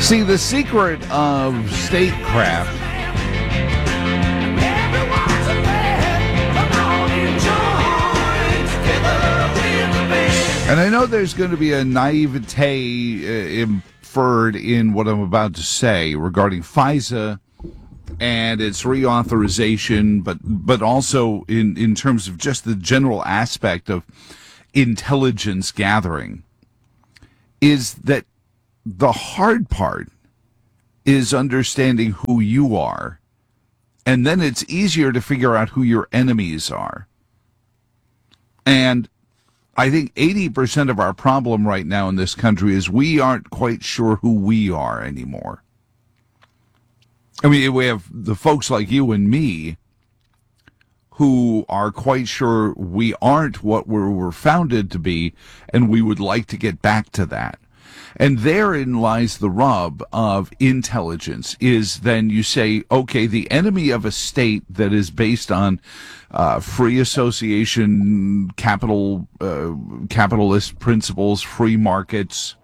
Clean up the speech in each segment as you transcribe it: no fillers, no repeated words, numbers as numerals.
See, the secret of statecraft and I know there's going to be a naivete inferred in what I'm about to say regarding FISA and its reauthorization, but also in terms of just the general aspect of intelligence gathering, is that the hard part is understanding who you are, and then it's easier to figure out who your enemies are. And I think 80% of our problem right now in this country is we aren't quite sure who we are anymore. I mean, we have the folks like you and me who are quite sure we aren't what we were founded to be, and we would like to get back to that. And therein lies the rub of intelligence, is then you say, okay, the enemy of a state that is based on free association, capitalist principles, free markets,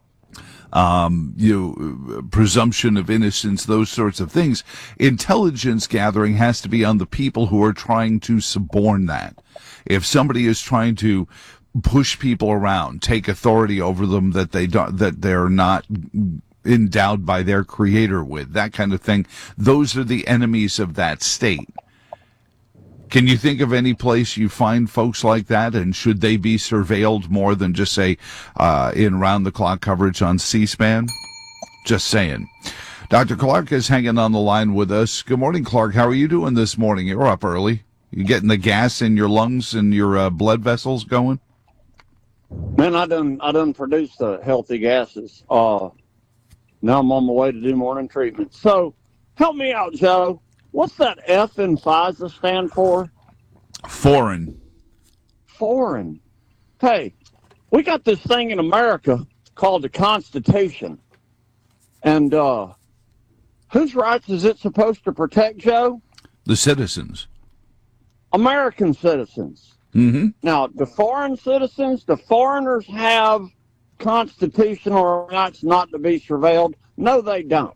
presumption of innocence, those sorts of things. Intelligence gathering has to be on the people who are trying to suborn that. If somebody is trying to push people around, take authority over them that they're not endowed by their creator with, that kind of thing, those are the enemies of that state. Can you think of any place you find folks like that, and should they be surveilled more than just, say, in round-the-clock coverage on C-SPAN? Just saying. Dr. Clark is hanging on the line with us. Good morning, Clark. How are you doing this morning? You're up early. You getting the gas in your lungs and your blood vessels going? Man, I done produced the healthy gases. Now I'm on my way to do morning treatment. So, help me out, Joe. What's that F in FISA stand for? Foreign. Foreign. Hey, we got this thing in America called the Constitution. And whose rights is it supposed to protect, Joe? The citizens. American citizens. Mm-hmm. Now, the foreign citizens, the foreigners have constitutional rights not to be surveilled. No, they don't.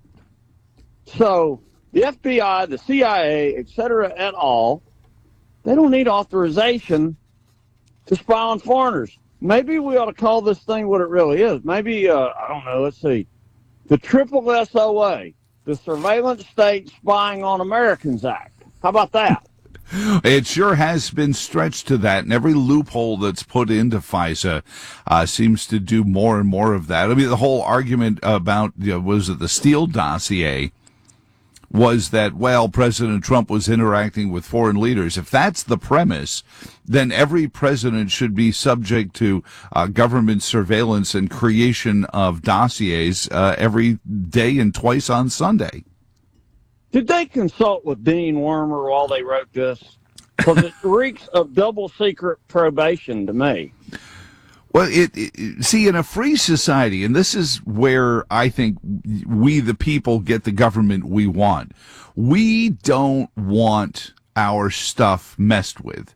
So the FBI, the CIA, et cetera, et al., they don't need authorization to spy on foreigners. Maybe we ought to call this thing what it really is. Maybe, I don't know, let's see, the Triple SOA, the Surveillance State Spying on Americans Act. How about that? It sure has been stretched to that, and every loophole that's put into FISA seems to do more and more of that. I mean, the whole argument about, was it the Steele dossier, was that, well, President Trump was interacting with foreign leaders. If that's the premise, then every president should be subject to government surveillance and creation of dossiers every day and twice on Sunday. Did they consult with Dean Wormer while they wrote this? Because it reeks of double secret probation to me. Well, see, in a free society, and this is where I think we, the people, get the government we want. We don't want our stuff messed with.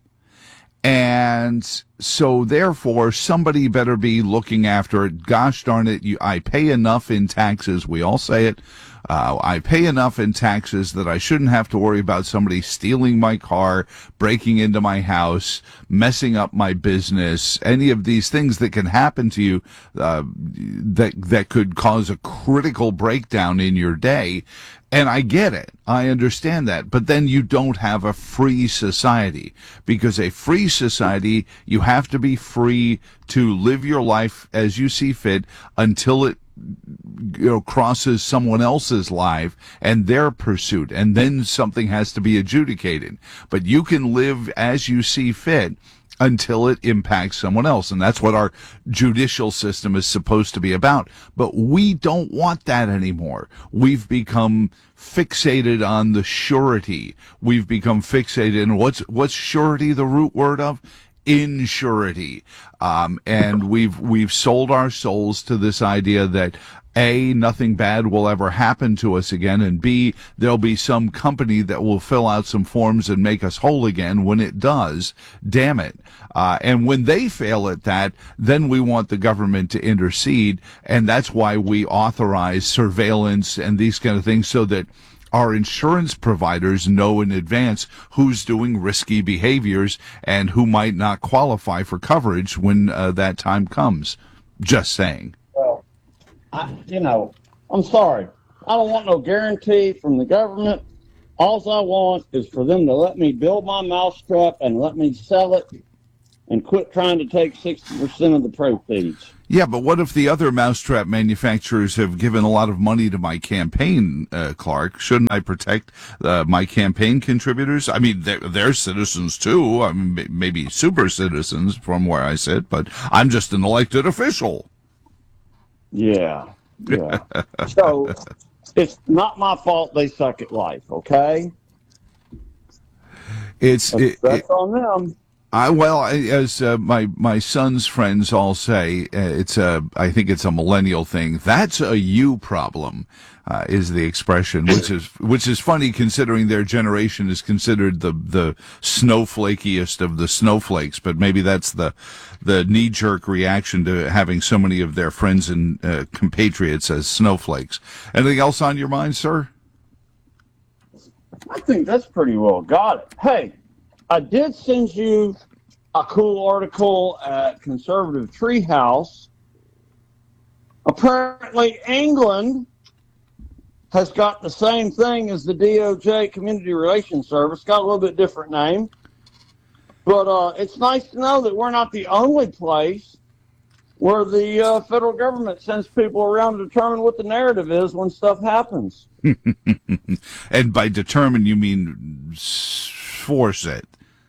And so, therefore, somebody better be looking after it. Gosh darn it, I pay enough in taxes. We all say it. I pay enough in taxes that I shouldn't have to worry about somebody stealing my car, breaking into my house, messing up my business, any of these things that can happen to you that could cause a critical breakdown in your day. And I get it. I understand that. But then you don't have a free society, because a free society, you have to be free to live your life as you see fit until it crosses someone else's life and their pursuit, and then something has to be adjudicated. But you can live as you see fit until it impacts someone else, and that's what our judicial system is supposed to be about. But we don't want that anymore. We've become fixated on the surety. We've become fixated in what's surety the root word of? insurity. And we've sold our souls to this idea that A, nothing bad will ever happen to us again, and B, there'll be some company that will fill out some forms and make us whole again when it does. Damn it. And when they fail at that, then we want the government to intercede, and that's why we authorize surveillance and these kind of things so that our insurance providers know in advance who's doing risky behaviors and who might not qualify for coverage when that time comes. Just saying. Well, I'm sorry. I don't want no guarantee from the government. All I want is for them to let me build my mousetrap and let me sell it and quit trying to take 60% of the proceeds. Yeah, but what if the other mousetrap manufacturers have given a lot of money to my campaign, Clark? Shouldn't I protect my campaign contributors? I mean, they're citizens too. I mean, maybe super citizens from where I sit, but I'm just an elected official. Yeah. So it's not my fault they suck at life, okay? That's on them. As my son's friends all say, I think it's a millennial thing. That's a you problem, is the expression, which is funny considering their generation is considered the snowflakiest of the snowflakes. But maybe that's the knee jerk reaction to having so many of their friends and compatriots as snowflakes. Anything else on your mind, sir? I think that's pretty well got it. Hey, I did send you a cool article at Conservative Treehouse. Apparently, England has got the same thing as the DOJ Community Relations Service. Got a little bit different name. But it's nice to know that we're not the only place where the federal government sends people around to determine what the narrative is when stuff happens. And by determine, you mean force it.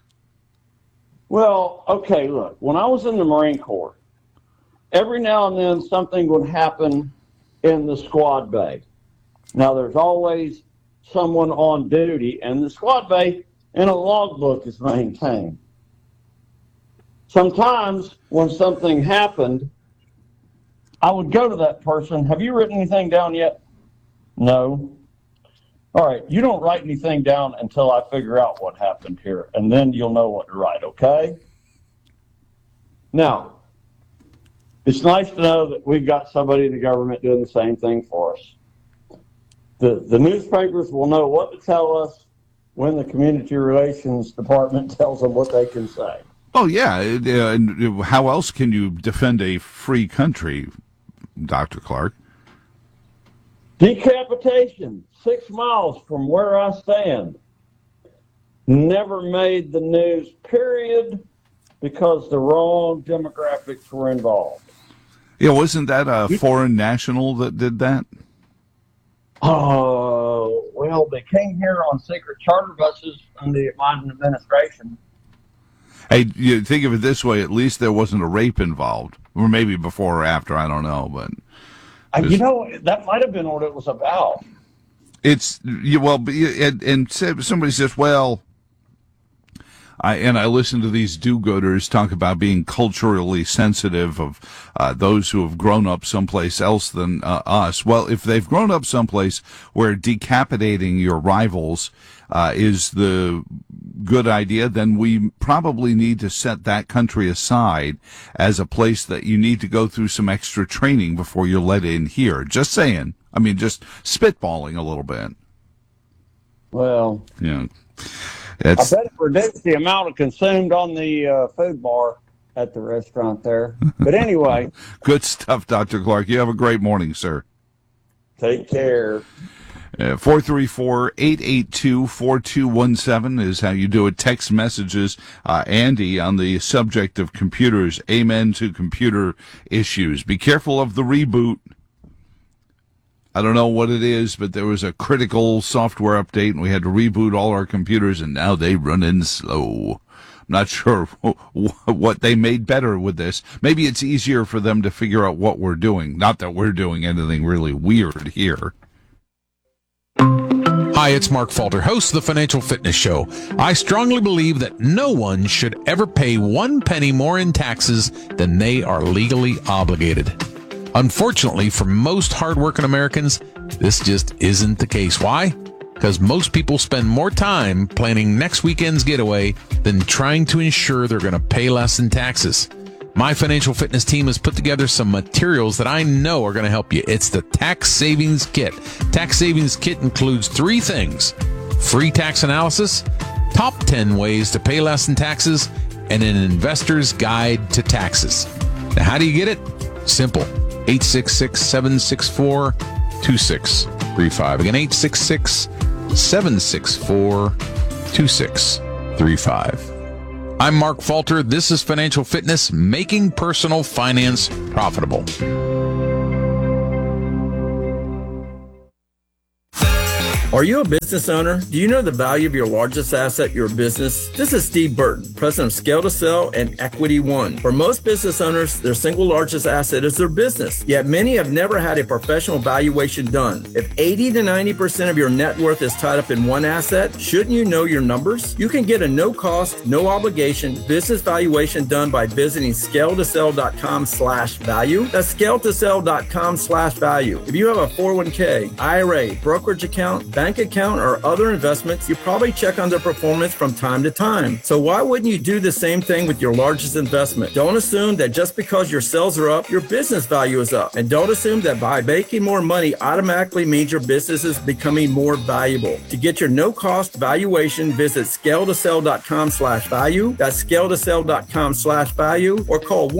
Well, okay, look, when I was in the Marine Corps, every now and then something would happen in the squad bay. Now, there's always someone on duty in the squad bay, and a logbook is maintained. Sometimes when something happened, I would go to that person. Have you written anything down yet? No. All right, you don't write anything down until I figure out what happened here, and then you'll know what to write, okay? Now, it's nice to know that we've got somebody in the government doing the same thing for us. The newspapers will know what to tell us when the Community Relations Department tells them what they can say. Oh, yeah. And how else can you defend a free country, Dr. Clark? Decapitation, 6 miles from where I stand. Never made the news, period, because the wrong demographics were involved. Yeah, wasn't that a foreign national that did that? Oh, well, they came here on secret charter buses under the Biden administration. Hey, you think of it this way, at least there wasn't a rape involved. Or maybe before or after, I don't know, but... that might have been what it was about. And somebody says, well, I listen to these do-gooders talk about being culturally sensitive of those who have grown up someplace else than us. Well, if they've grown up someplace where decapitating your rivals is the good idea, then we probably need to set that country aside as a place that you need to go through some extra training before you're let in here. Just saying. I mean, just spitballing a little bit. Well, yeah. I bet it reduced the amount of consumed on the food bar at the restaurant there. But anyway. Good stuff, Dr. Clark. You have a great morning, sir. Take care. 434-882-4217 is how you do it. Text messages, Andy, on the subject of computers. Amen to computer issues. Be careful of the reboot. I don't know what it is, but there was a critical software update, and we had to reboot all our computers, and now they run in slow. I'm not sure what they made better with this. Maybe it's easier for them to figure out what we're doing. Not that we're doing anything really weird here. Hi, it's Mark Falter, host of the Financial Fitness Show. I strongly believe that no one should ever pay 1 penny more in taxes than they are legally obligated. Unfortunately, for most hardworking Americans, this just isn't the case. Why? Because most people spend more time planning next weekend's getaway than trying to ensure they're going to pay less in taxes. My Financial Fitness team has put together some materials that I know are going to help you. It's the Tax Savings Kit. Tax Savings Kit includes 3 things: free tax analysis, top 10 ways to pay less in taxes, and an investor's guide to taxes. Now, how do you get it? Simple. 866-764-2635. Again, 866-764-2635. I'm Mark Falter. This is Financial Fitness, making personal finance profitable. Are you a business owner? Do you know the value of your largest asset, your business? This is Steve Burton, president of Scale to Sell and Equity One. For most business owners, their single largest asset is their business, yet many have never had a professional valuation done. If 80 to 90% of your net worth is tied up in one asset, shouldn't you know your numbers? You can get a no-cost, no-obligation business valuation done by visiting scaletosell.com/value. That's scaletosell.com/value. If you have a 401k, IRA, brokerage account, bank account, or other investments, you probably check on their performance from time to time. So why wouldn't you do the same thing with your largest investment? Don't assume that just because your sales are up, your business value is up. And don't assume that by making more money automatically means your business is becoming more valuable. To get your no-cost valuation, visit scaletosell.com/value. That's scaletosell.com/value, or call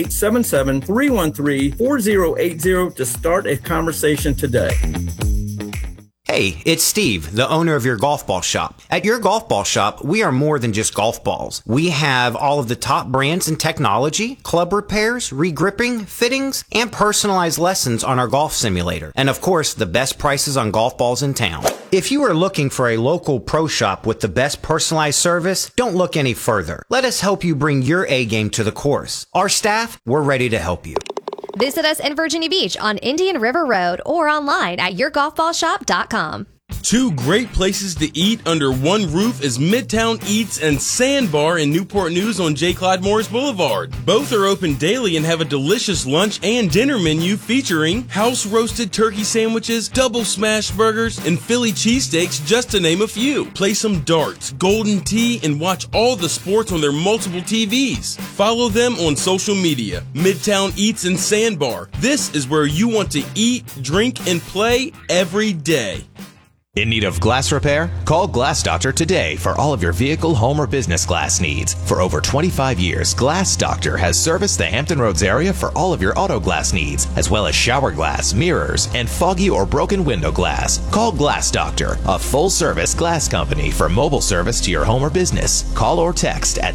1-877-313-4080 to start a conversation today. Hey, it's Steve, the owner of Your Golf Ball Shop. At Your Golf Ball Shop, we are more than just golf balls. We have all of the top brands in technology, club repairs, regripping, fittings, and personalized lessons on our golf simulator. And of course, the best prices on golf balls in town. If you are looking for a local pro shop with the best personalized service, don't look any further. Let us help you bring your A game to the course. Our staff, we're ready to help you. Visit us in Virginia Beach on Indian River Road or online at yourgolfballshop.com. 2 great places to eat under one roof is Midtown Eats and Sandbar in Newport News on J. Clyde Morris Boulevard. Both are open daily and have a delicious lunch and dinner menu featuring house-roasted turkey sandwiches, double smash burgers, and Philly cheesesteaks, just to name a few. Play some darts, golden tea, and watch all the sports on their multiple TVs. Follow them on social media. Midtown Eats and Sandbar. This is where you want to eat, drink, and play every day. In need of glass repair? Call Glass Doctor today for all of your vehicle, home, or business glass needs. For over 25 years, Glass Doctor has serviced the Hampton Roads area for all of your auto glass needs, as well as shower glass, mirrors, and foggy or broken window glass. Call Glass Doctor, a full-service glass company for mobile service to your home or business. Call or text at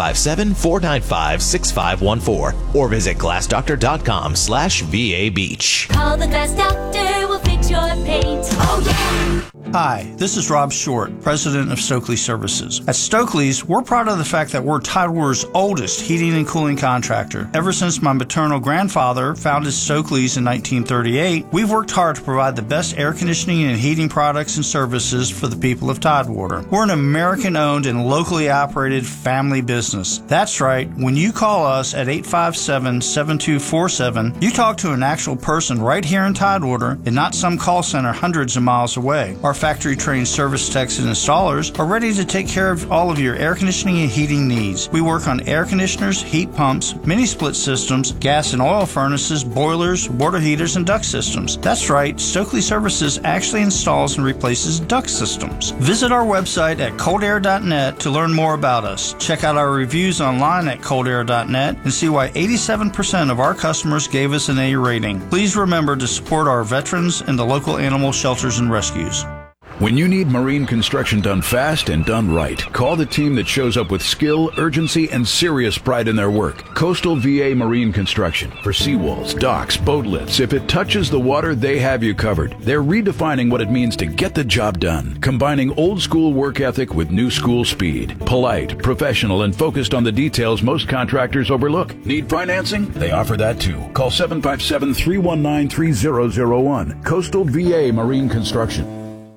757-495-6514 or visit glassdoctor.com/VA Beach. Call the Glass Doctor, we'll fix your paint. Oh, yeah! Hi, this is Rob Short, president of Stokely Services. At Stokely's, we're proud of the fact that we're Tidewater's oldest heating and cooling contractor. Ever since my maternal grandfather founded Stokely's in 1938, we've worked hard to provide the best air conditioning and heating products and services for the people of Tidewater. We're an American-owned and locally operated family business. That's right, when you call us at 857-7247, you talk to an actual person right here in Tidewater and not some call center hundreds of miles away. Our factory-trained service techs and installers are ready to take care of all of your air conditioning and heating needs. We work on air conditioners, heat pumps, mini-split systems, gas and oil furnaces, boilers, water heaters, and duct systems. That's right, Stokely Services actually installs and replaces duct systems. Visit our website at coldair.net to learn more about us. Check out our reviews online at coldair.net and see why 87% of our customers gave us an A rating. Please remember to support our veterans and the local animal shelters and rescues. When you need marine construction done fast and done right, call the team that shows up with skill, urgency, and serious pride in their work. Coastal VA Marine Construction. For seawalls, docks, boat lifts, if it touches the water, they have you covered. They're redefining what it means to get the job done, combining old school work ethic with new school speed. Polite, professional, and focused on the details most contractors overlook. Need financing? They offer that too. Call 757-319-3001. Coastal VA Marine Construction.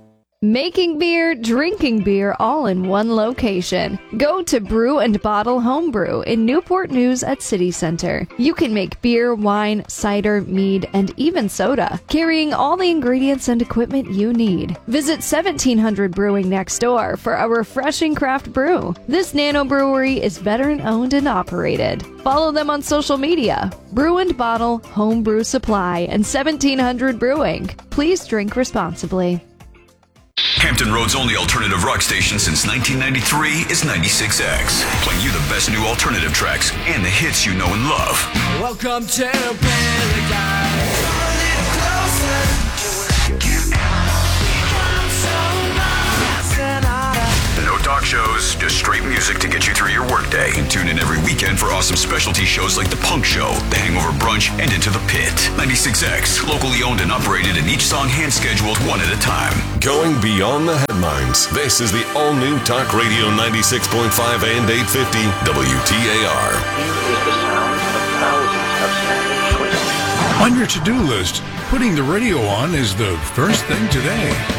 Making beer, drinking beer, all in one location. Go to Brew and Bottle Homebrew in Newport News at City Center. You can make beer, wine, cider, mead, and even soda, carrying all the ingredients and equipment you need. Visit 1700 Brewing next door for a refreshing craft brew. This nano brewery is veteran-owned and operated. Follow them on social media. Brew and Bottle Homebrew Supply and 1700 Brewing. Please drink responsibly. Hampton Road's only alternative rock station since 1993 is 96X, playing you the best new alternative tracks and the hits you know and love. Welcome to Paradise. No talk shows, just straight music to get you through your workday. And tune in every weekend for awesome specialty shows like The Punk Show, The Hangover Brunch, and Into the Pit. 96X, locally owned and operated, and each song hand-scheduled one at a time. Going beyond the headlines, this is the all-new Talk Radio 96.5 and 850 WTAR. On your to-do list, putting the radio on is the first thing today.